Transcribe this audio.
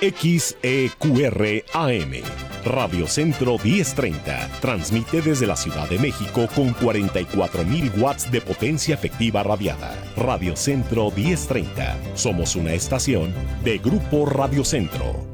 XEQR-AM, Radio Centro 1030, transmite desde la Ciudad de México con 44,000 watts de potencia efectiva radiada. Radio Centro 1030, somos una estación de Grupo Radio Centro.